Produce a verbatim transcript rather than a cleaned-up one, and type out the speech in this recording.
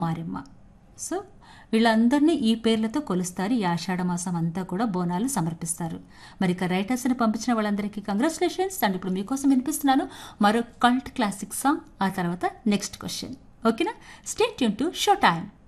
Maremma. So వీళ్ళందరినీ ఈ పేర్లతో కొలుస్తారు. ఈ ఆషాఢ మాసం అంతా కూడా బోనాలు సమర్పిస్తారు. మరి ఇక రైటర్స్ని పంపించిన వాళ్ళందరికీ కంగ్రాచులేషన్స్. అండ్ ఇప్పుడు మీకోసం వినిపిస్తున్నాను మరో కల్ట్ క్లాసిక్ సాంగ్, ఆ తర్వాత నెక్స్ట్ క్వశ్చన్. ఓకేనా? Stay tune to show time.